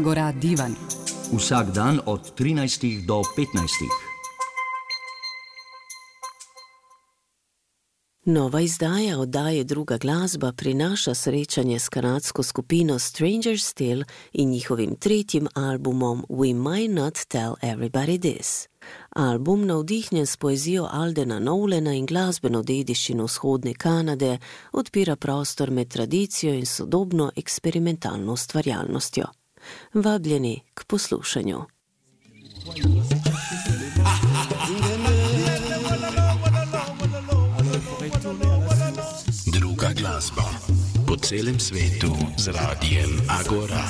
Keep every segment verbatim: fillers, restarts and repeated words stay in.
Agora Divan. Vsak dan od trinajstih do petnajstih. Nova izdaja oddaje Druga glasba prinaša srečanje s kanadsko skupino Stranger Still in njihovim tretjim albumom We Might Not Tell Everybody This. Album, navdihnjen s poezijo Aldena Nolana in glasbeno dediščino vzhodne Kanade, odpira prostor med tradicijo in sodobno eksperimentalno ustvarjalnostjo. Vabljeni k poslušanju. Druga glasba po celem svetu z radijem Agora.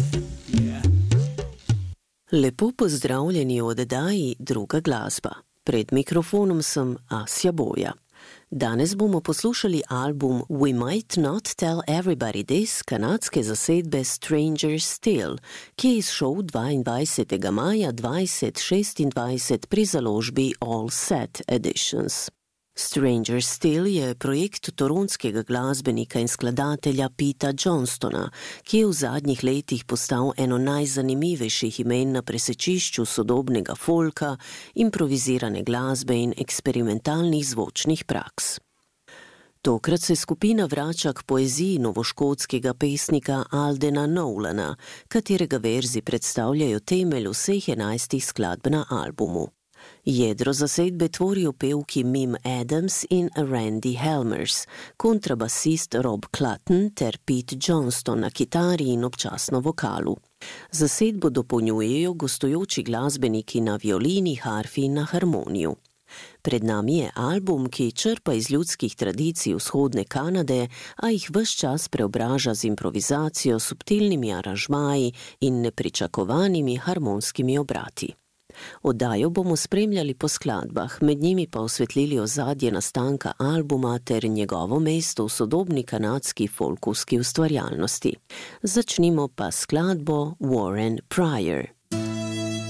Lepo pozdravljeni v oddaji Druga glasba. Pred mikrofonom sem Asja Boja. Danes bomo poslušali album We Might Not Tell Everybody This kanadske zasedbe Stranger Still, ki je izšel dvaindvajsetega maja dvajset šestindvajset pri založbi All Set Editions. Stranger Still je projekt toronskega glasbenika in skladatelja Peta Johnstona, ki je v zadnjih letih postal eno najzanimivejših imen na presečišču sodobnega folka, improvizirane glasbe in eksperimentalnih zvočnih praks. Tokrat se skupina vrača k poeziji novoškotskega pesnika Aldena Nolana, katerega verzi predstavljajo temelj vseh enajstih skladb na albumu. Jedro zasedbe tvorijo pevki Mim Adams in Randy Helmers, kontrabasist Rob Clutton ter Pete Johnston na kitari in občasno vokalu. Zasedbo dopolnjujejo gostujoči glasbeniki na violini, harfi in na harmoniju. Pred nami je album, ki črpa iz ljudskih tradicij vzhodne Kanade, a jih ves čas preobraža z improvizacijo, subtilnimi aranžmaji in nepričakovanimi harmonskimi obrati. Oddajo bomo spremljali po skladbah, med njimi pa osvetlili ozadje nastanka albuma ter njegovo mesto v sodobni kanadski folkovski ustvarjalnosti. Začnimo pa skladbo Warren Pryor.